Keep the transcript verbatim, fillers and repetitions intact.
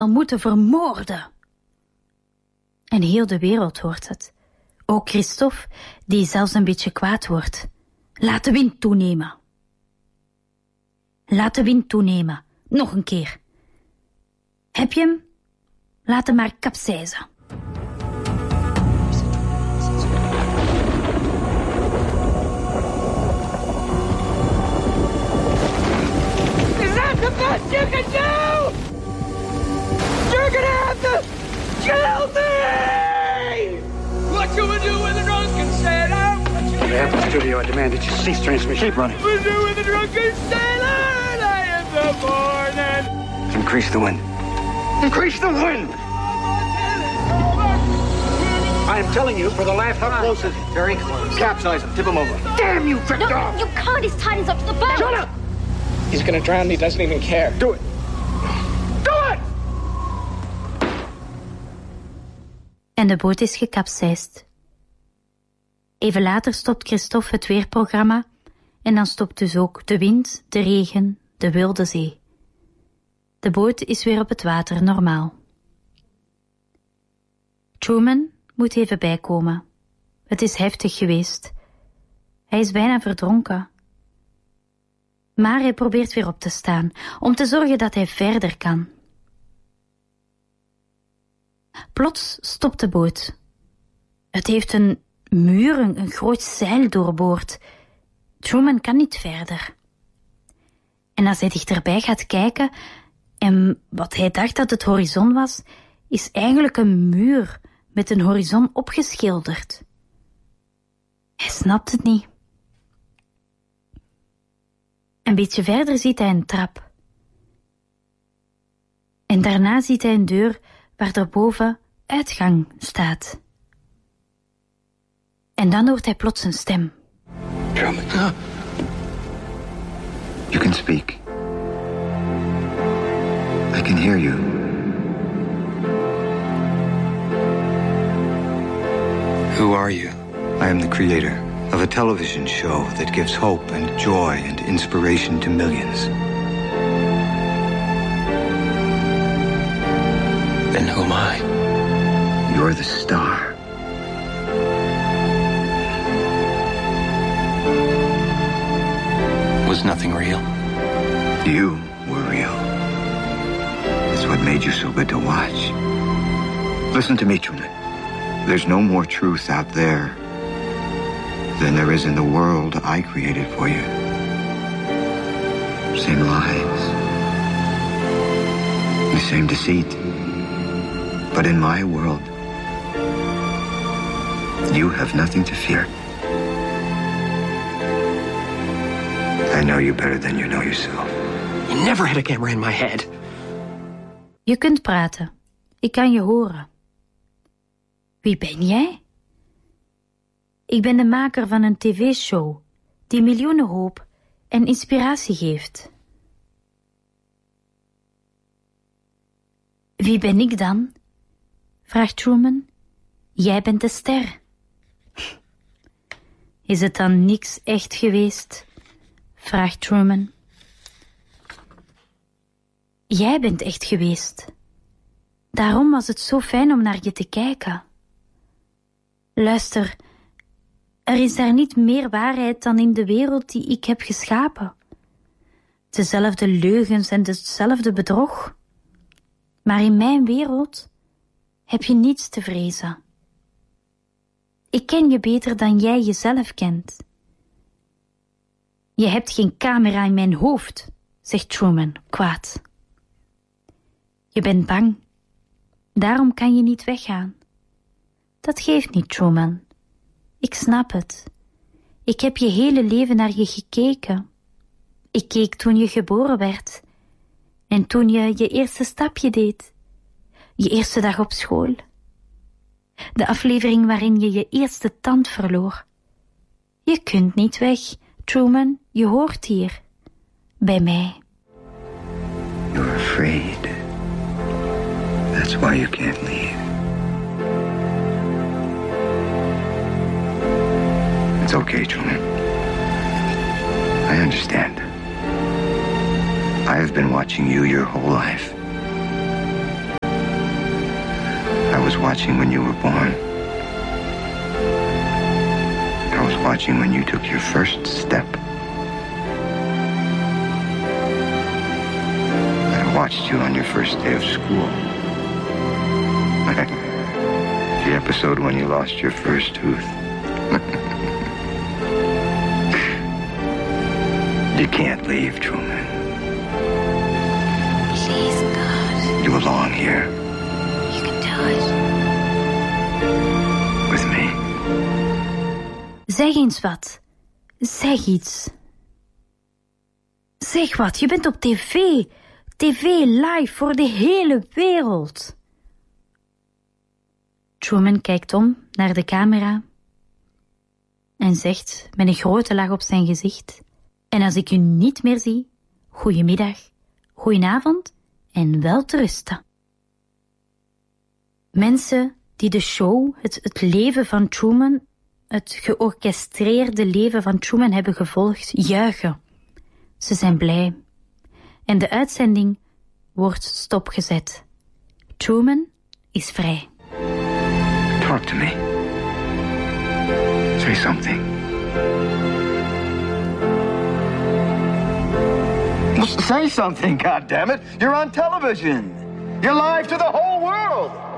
moeten vermoorden. En heel de wereld hoort het. Ook Christophe, die zelfs een beetje kwaad wordt. Laat de wind toenemen. Laat de wind toenemen. Nog een keer. Heb je hem? Laat hem maar kapseizen. Is that the best you can do? You're gonna have to kill me! What should we do with the drunken sailor? We have the studio. I demand that you cease transmission. Keep running. We do with the drunken sailor early in the morning. Increase the wind. Increase the wind! I am telling you for the last time. How close is he? Very close. Capsize him. Tip him over. Damn you, trick No, dog! you can't. He's tied us up to the boat. Shut up! He's gonna drown and he doesn't even care. Do it! Do it! En de boot is gekapseist. Even later stopt Christophe het weerprogramma en dan stopt dus ook de wind, de regen, de wilde zee. De boot is weer op het water, normaal. Truman moet even bijkomen. Het is heftig geweest. Hij is bijna verdronken. Maar hij probeert weer op te staan, om te zorgen dat hij verder kan. Plots stopt de boot. Het heeft een muur, een, een groot zeil doorboord. Truman kan niet verder. En als hij dichterbij gaat kijken, en wat hij dacht dat het horizon was, is eigenlijk een muur met een horizon opgeschilderd. Hij snapt het niet. Een beetje verder ziet hij een trap. En daarna ziet hij een deur waar daarboven uitgang staat. En dan hoort hij plots een stem. Truman. Huh? You can speak. I can hear you. Who are you? I am the creator of a television show that gives hope and joy and inspiration to millions. Then who am I? You're the star. Was nothing real? You were real. It's what made you so good to watch. Listen to me, Truman. There's no more truth out there than there is in the world I created for you. Same lies. The same deceit. But in my world, you have nothing to fear. I know you better than you know yourself. You never had a camera in my head. Je kunt praten. Ik kan je horen. Wie ben jij? Ik ben de maker van een tv-show die miljoenen hoop en inspiratie geeft. Wie ben ik dan? Vraagt Truman. Jij bent de ster. Is het dan niks echt geweest? Vraagt Truman. Jij bent echt geweest. Daarom was het zo fijn om naar je te kijken. Luister, er is daar niet meer waarheid dan in de wereld die ik heb geschapen. Dezelfde leugens en hetzelfde bedrog. Maar in mijn wereld heb je niets te vrezen. Ik ken je beter dan jij jezelf kent. Je hebt geen camera in mijn hoofd, zegt Truman kwaad. Je bent bang. Daarom kan je niet weggaan. Dat geeft niet, Truman. Ik snap het. Ik heb je hele leven naar je gekeken. Ik keek toen je geboren werd. En toen je je eerste stapje deed. Je eerste dag op school. De aflevering waarin je je eerste tand verloor. Je kunt niet weg, Truman. Je hoort hier. Bij mij. You're afraid. That's why you can't leave. It's okay, Truman. I understand. I have been watching you your whole life. was watching when you were born. I was watching when you took your first step. I watched you on your first day of school. The episode when you lost your first tooth. You can't leave, Truman. Please, God. You belong here. You can do it. With me. Zeg eens wat. Zeg iets. Zeg wat, je bent op tv. tv live voor de hele wereld. Truman kijkt om naar de camera en zegt met een grote lach op zijn gezicht: en als ik u niet meer zie, goedemiddag, goedenavond en wel te rusten. Mensen die de show, het, het leven van Truman, het georchestreerde leven van Truman hebben gevolgd, juichen. Ze zijn blij. En de uitzending wordt stopgezet. Truman is vrij. Talk to me. Say something. Say something, goddammit. You're on television. You're live to the whole world.